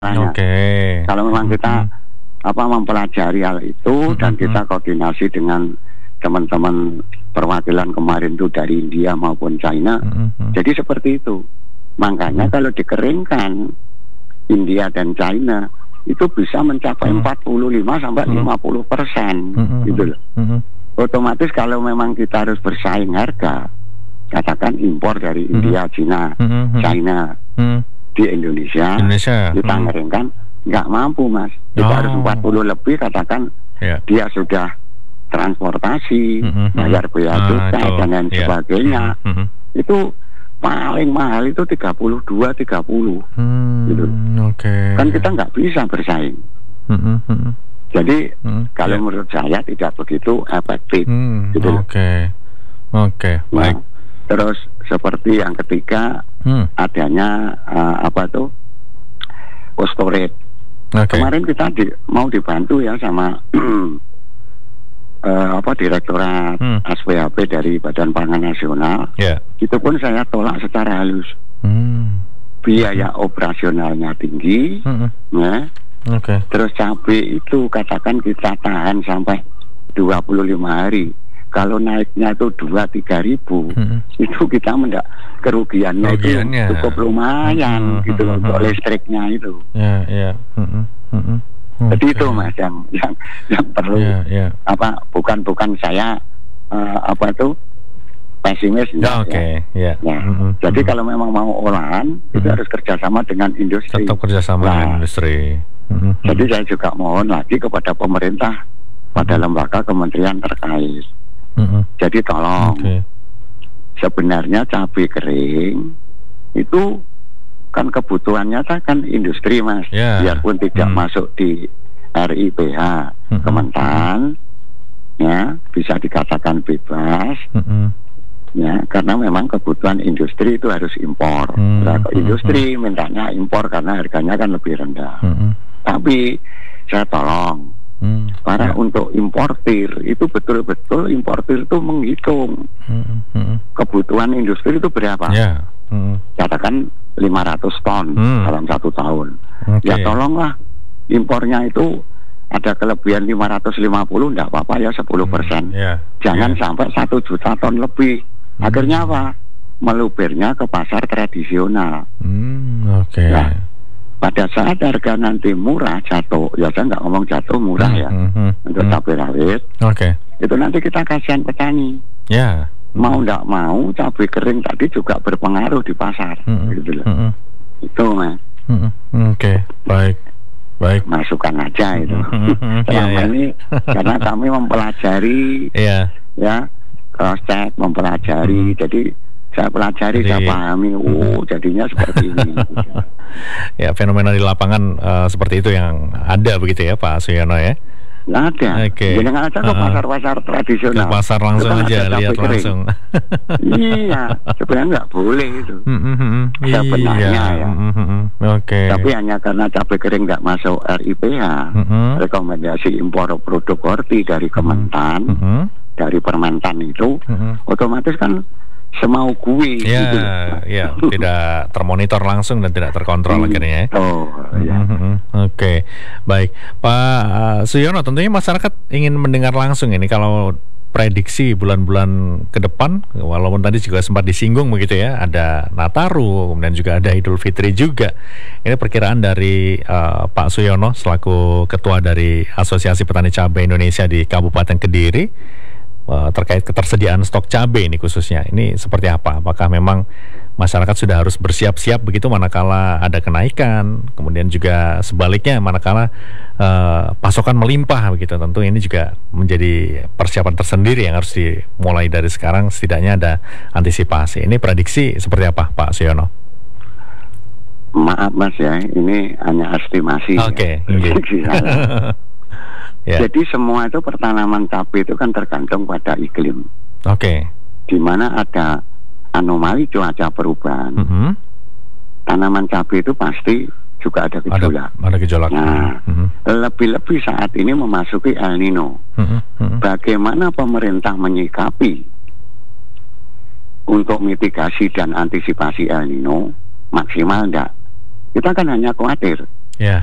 Oke. Kalau memang kita mempelajari hal itu dan kita koordinasi dengan teman-teman perwakilan kemarin itu dari India maupun China, jadi seperti itu. Makanya kalau dikeringkan India dan China itu bisa mencapai 45 sampai 50%, gitu loh. Otomatis kalau memang kita harus bersaing harga, katakan impor dari India, China, di Indonesia kita ngeringkan nggak mampu, Mas. Kita harus 40 lebih, katakan dia sudah transportasi, bayar bea cukai dan lain sebagainya. Itu paling mahal itu 32-30 gitu. Kan kita nggak bisa bersaing. Jadi kalau menurut saya tidak begitu efektif gitu. Baik. Terus seperti yang ketiga adanya storage. Kemarin kita mau dibantu ya sama Direktorat ASPHB dari Badan Pangan Nasional. Itu pun saya tolak secara halus. Biaya operasionalnya tinggi, terus cabai itu katakan kita tahan sampai 25 hari. Kalau naiknya itu 2-3 ribu, itu kita kerugiannya itu cukup lumayan gitu loh untuk listriknya itu. Jadi itu, Mas, yang perlu bukan saya pesimis. Jadi kalau memang mau olahan itu harus kerjasama dengan industri. Tetap kerjasama dengan industri. Jadi saya juga mohon lagi kepada pemerintah, pada lembaga kementerian terkait. Jadi tolong, sebenarnya cabai kering itu kan kebutuhannya kan industri, Mas. Biarpun tidak masuk di RIPH Kementan, ya bisa dikatakan bebas, ya karena memang kebutuhan industri itu harus impor. Industri mintanya impor karena harganya kan lebih rendah. Tapi saya tolong para untuk importir itu betul-betul importir itu menghitung kebutuhan industri itu berapa. Katakan 500 ton dalam 1 tahun. Ya tolonglah impornya itu ada kelebihan 550, enggak apa-apa ya 10%. Jangan sampai 1 juta ton lebih. Akhirnya apa? Melubernya ke pasar tradisional. Nah, pada saat harga nanti murah jatuh, ya saya nggak ngomong jatuh, murah ya untuk cabai rawit. Itu nanti kita kasihan petani. Mau nggak mau cabai kering tadi juga berpengaruh di pasar, gitu loh. Itu, Mas. Baik. Masukan aja itu. Selama ini karena kami mempelajari, ya cross check, mempelajari, jadi saya pelajari, saya pahami, jadinya seperti ini. Ya, fenomena di lapangan seperti itu yang ada begitu ya, Pak Suyono ya? Ada. Jangan aja ke pasar-pasar tradisional. Ke pasar langsung aja, lihat langsung. Iya, sebenarnya nggak boleh itu. Sebenarnya ya. Tapi hanya karena cabai kering nggak masuk RIPH, rekomendasi impor produk horti dari Kementan, dari Permentan itu, otomatis kan semau gue gitu. Tidak termonitor langsung dan tidak terkontrol akhirnya ya. Baik Pak Suyono, tentunya masyarakat ingin mendengar langsung ini kalau prediksi bulan-bulan ke depan, walaupun tadi juga sempat disinggung begitu ya, ada Nataru, kemudian juga ada Idul Fitri juga. Ini perkiraan dari Pak Suyono selaku ketua dari Asosiasi Petani Cabai Indonesia di Kabupaten Kediri, terkait ketersediaan stok cabai ini khususnya, ini seperti apa? Apakah memang masyarakat sudah harus bersiap-siap begitu manakala ada kenaikan, kemudian juga sebaliknya manakala pasokan melimpah begitu? Tentu ini juga menjadi persiapan tersendiri yang harus dimulai dari sekarang, setidaknya ada antisipasi. Ini prediksi seperti apa, Pak Suyono? Maaf, Mas ya, ini hanya estimasi. Prediksi saya. Jadi semua itu pertanaman cabai itu kan tergantung pada iklim. Di mana ada anomali cuaca perubahan, tanaman cabai itu pasti juga ada gejolak. Ada gejolak. Nah, lebih-lebih saat ini memasuki El Nino. Bagaimana pemerintah menyikapi untuk mitigasi dan antisipasi El Nino maksimal enggak? Kita kan hanya khawatir Ya.